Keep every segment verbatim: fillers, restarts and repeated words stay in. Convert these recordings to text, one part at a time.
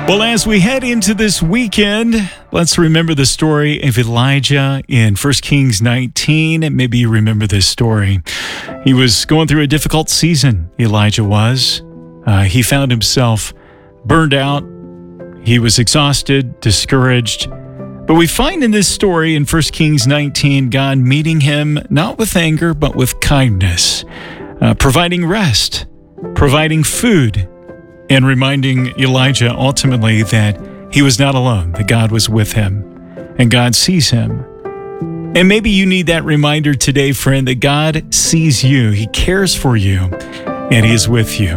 Well, as we head into this weekend, let's remember the story of Elijah in First Kings nineteen. And maybe you remember this story. He was going through a difficult season, Elijah was. Uh, he found himself burned out. He was exhausted, discouraged. But we find in this story in First Kings nineteen, God meeting him not with anger, but with kindness, uh, providing rest, providing food, and reminding Elijah ultimately that he was not alone, that God was with him, and God sees him. And maybe you need that reminder today, friend, that God sees you, He cares for you, and He is with you.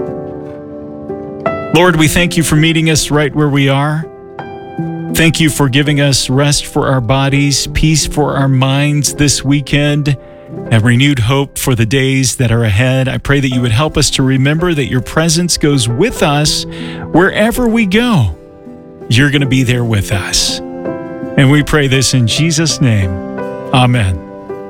Lord, we thank You for meeting us right where we are. Thank You for giving us rest for our bodies, peace for our minds this weekend, and renewed hope for the days that are ahead. I pray that You would help us to remember that Your presence goes with us wherever we go. You're going to be there with us. And we pray this in Jesus' name. Amen.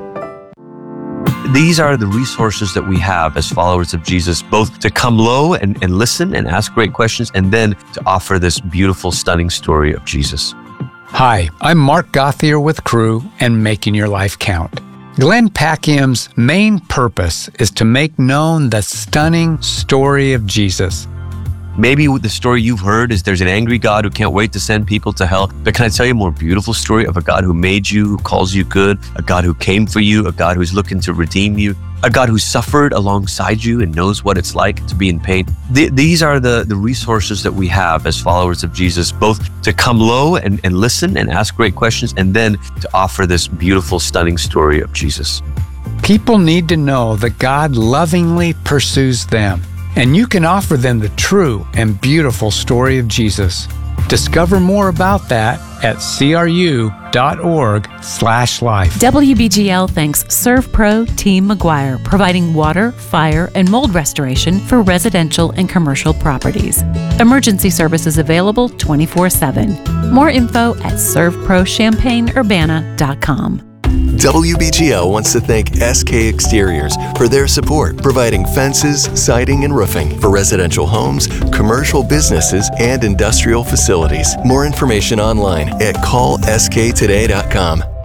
These are the resources that we have as followers of Jesus, both to come low and, and listen and ask great questions, and then to offer this beautiful, stunning story of Jesus. Hi, I'm Mark Gothier with Crew and Making Your Life Count. Glenn Packiam's main purpose is to make known the stunning story of Jesus. Maybe the story you've heard is there's an angry God who can't wait to send people to hell. But can I tell you a more beautiful story of a God who made you, who calls you good, a God who came for you, a God who's looking to redeem you, a God who suffered alongside you and knows what it's like to be in pain. Th- these are the, the resources that we have as followers of Jesus, both to come low and, and listen and ask great questions, and then to offer this beautiful, stunning story of Jesus. People need to know that God lovingly pursues them, and you can offer them the true and beautiful story of Jesus. Discover more about that at cru.org slash life. W B G L thanks ServPro Team McGuire, providing water, fire, and mold restoration for residential and commercial properties. Emergency services available twenty-four seven. More info at serve pro champaign urbana dot com. W B G L wants to thank S K Exteriors for their support, providing fences, siding, and roofing for residential homes, commercial businesses, and industrial facilities. More information online at call s k today dot com.